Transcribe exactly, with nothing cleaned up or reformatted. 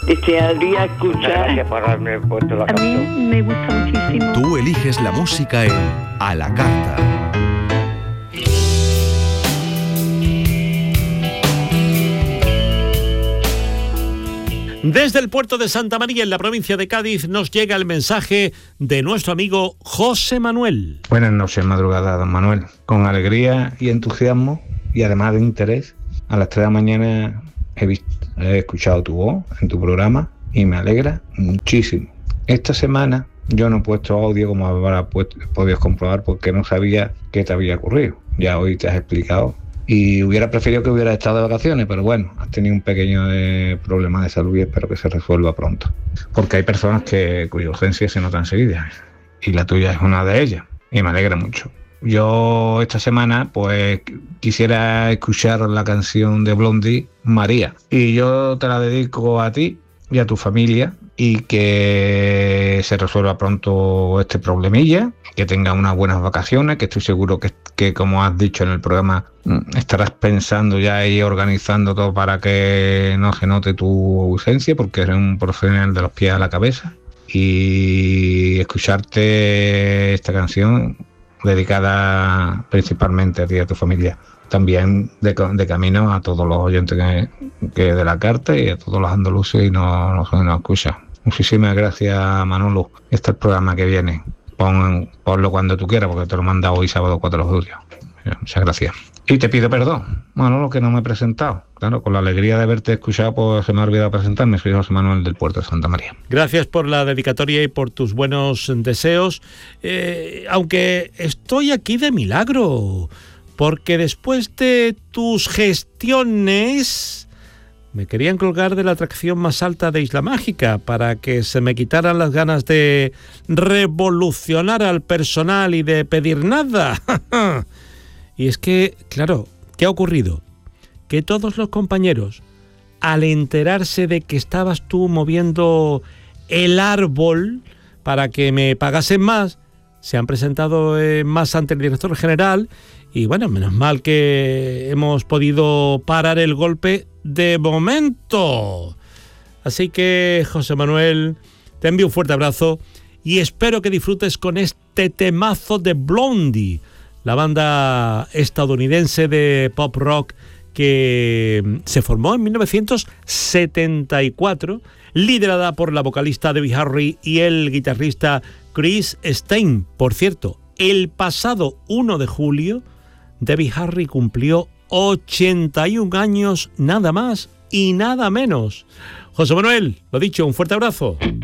desearía escuchar. Gracias por haberme puesto la A mí canción. me gusta muchísimo. Tú eliges la música en A la Carta. Desde el puerto de Santa María, en la provincia de Cádiz, nos llega el mensaje de nuestro amigo José Manuel. Buenas noches, madrugada, don Manuel. Con alegría y entusiasmo, y además de interés, a las tres de la mañana he, visto, he escuchado tu voz en tu programa y me alegra muchísimo. Esta semana yo no he puesto audio, como habrás podido comprobar, porque no sabía qué te había ocurrido. Ya hoy te has explicado. Y hubiera preferido que hubiera estado de vacaciones, pero bueno, has tenido un pequeño eh, problema de salud y espero que se resuelva pronto. Porque hay personas que cuya urgencia se nota enseguida, y la tuya es una de ellas, y me alegra mucho. Yo esta semana pues quisiera escuchar la canción de Blondie, María, y yo te la dedico a ti y a tu familia, y que se resuelva pronto este problemilla, que tenga unas buenas vacaciones, que estoy seguro que, que como has dicho en el programa, estarás pensando ya y organizando todo para que no se note tu ausencia, porque eres un profesional de los pies a la cabeza. Y escucharte esta canción dedicada principalmente a ti y a tu familia. También de, de camino a todos los oyentes que, que de la carta y a todos los andaluces y no nos no, no escuchan. Muchísimas gracias, Manolo. Este es el programa que viene. Pon, ponlo cuando tú quieras, porque te lo manda hoy sábado cuatro de julio. Muchas gracias. Y te pido perdón, Manolo, que no me he presentado. Claro, con la alegría de haberte escuchado, pues se me ha olvidado presentarme. Soy José Manuel del Puerto de Santa María. Gracias por la dedicatoria y por tus buenos deseos. Eh, aunque estoy aquí de milagro, porque después de tus gestiones me querían colgar de la atracción más alta de Isla Mágica para que se me quitaran las ganas de revolucionar al personal y de pedir nada. Y es que, claro, ¿qué ha ocurrido? Que todos los compañeros, al enterarse de que estabas tú moviendo el árbol para que me pagasen más, se han presentado eh, más ante el director general. Y bueno, menos mal que hemos podido parar el golpe de momento. Así que, José Manuel, te envío un fuerte abrazo y espero que disfrutes con este temazo de Blondie, la banda estadounidense de pop rock que se formó en mil novecientos setenta y cuatro, liderada por la vocalista Debbie Harry y el guitarrista Chris Stein. Por cierto, el pasado uno de julio, Debbie Harry cumplió ochenta y un años, nada más y nada menos. José Manuel, lo dicho, un fuerte abrazo.